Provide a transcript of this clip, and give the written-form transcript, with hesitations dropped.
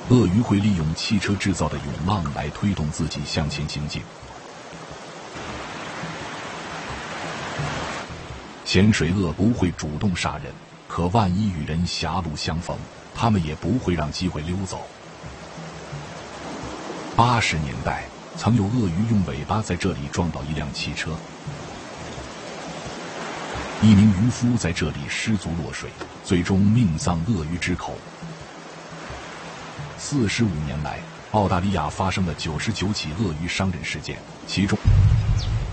鳄鱼会利用汽车制造的涌浪来推动自己向前行进。潜水鳄不会主动杀人，可万一与人狭路相逢，它们也不会让机会溜走。80年代，曾有鳄鱼用尾巴在这里撞到一辆汽车，一名渔夫在这里失足落水，最终命丧鳄鱼之口。45年来，澳大利亚发生了99起鳄鱼伤人事件，其中